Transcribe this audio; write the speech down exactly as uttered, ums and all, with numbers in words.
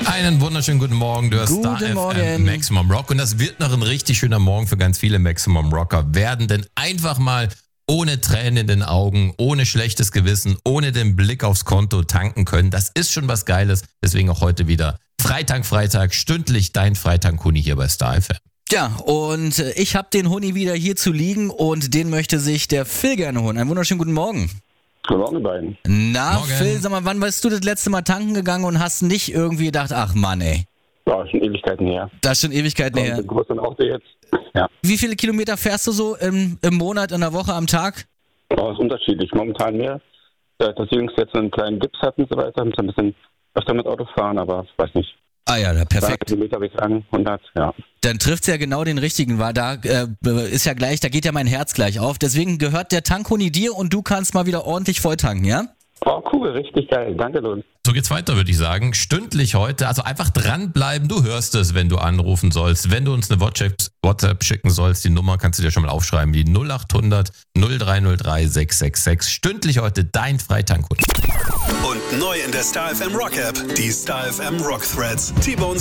Einen wunderschönen guten Morgen, du hörst Star F M Maximum Rock und das wird noch ein richtig schöner Morgen für ganz viele Maximum Rocker werden, denn einfach mal ohne Tränen in den Augen, ohne schlechtes Gewissen, ohne den Blick aufs Konto tanken können, das ist schon was Geiles, deswegen auch heute wieder Freitag, Freitag, stündlich dein Freitag-Huni hier bei Star F M. Ja, und ich habe den Huni wieder hier zu liegen und den möchte sich der Phil gerne holen. Einen wunderschönen guten Morgen. Guten Morgen, beiden. Na, Morgen. Phil, sag mal, wann bist du das letzte Mal tanken gegangen und hast nicht irgendwie gedacht, ach Mann, ey. Ja, schon Ewigkeiten her. Das ist schon Ewigkeiten her. Und groß und auch jetzt. Ja. Wie viele Kilometer fährst du so im, im Monat, in der Woche, am Tag? Oh, ist unterschiedlich. Momentan mehr. Äh, Das Jüngste jetzt einen kleinen Gips hat und so weiter. Muss ein bisschen öfter mit Auto fahren, aber weiß nicht. Ah ja, perfekt. Kilometer würde ich sagen, hundert, ja. Dann trifft's ja genau den richtigen, weil da äh, ist ja gleich, da geht ja mein Herz gleich auf. Deswegen gehört der Tankhuni dir und du kannst mal wieder ordentlich voll tanken, ja? Oh, cool, richtig geil. Danke, Lohn. So geht's weiter, würde ich sagen. Stündlich heute, also einfach dranbleiben. Du hörst es, wenn du anrufen sollst. Wenn du uns eine WhatsApp, WhatsApp schicken sollst, die Nummer kannst du dir schon mal aufschreiben. Die null acht hundert null drei null drei sechs sechs sechs. Stündlich heute dein Freitag. Und neu in der Star F M Rock App, die Star F M Rock Threads. T-Bone